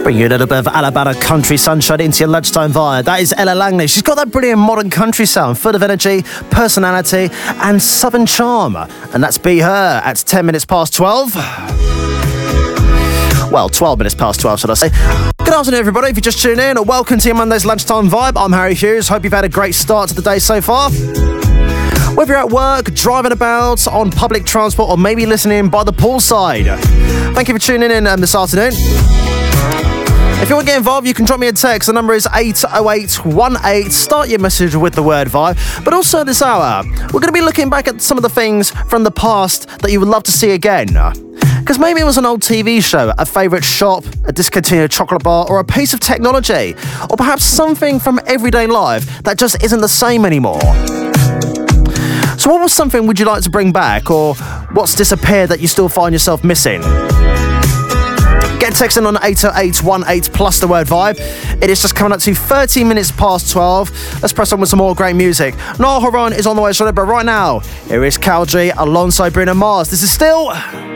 Bring you a little bit of Alabama country sunshine into your lunchtime vibe. That is Ella Langley. She's got that brilliant modern country sound, full of energy, personality, and southern charm. And that's Be Her at 10 minutes past 12. Well, 12 minutes past 12, should I say. Good afternoon, everybody. If you just tuned in, welcome to your Monday's Lunchtime Vibe. I'm Harry Hughes. Hope you've had a great start to the day so far. Whether you're at work, driving about, on public transport, or maybe listening by the poolside. Thank you for tuning in this afternoon. If you want to get involved, you can drop me a text. The number is 80818. Start your message with the word vibe. But also this hour, we're going to be looking back at some of the things from the past that you would love to see again. Because maybe it was an old TV show, a favourite shop, a discontinued chocolate bar, or a piece of technology. Or perhaps something from everyday life that just isn't the same anymore. So what was something would you like to bring back? Or what's disappeared that you still find yourself missing? Get texting on 80818 plus the word vibe. It is just coming up to 30 minutes past 12. Let's press on with some more great music. Noel Horan is on the way, but right now, here is Cal G alongside Bruno Mars. This is still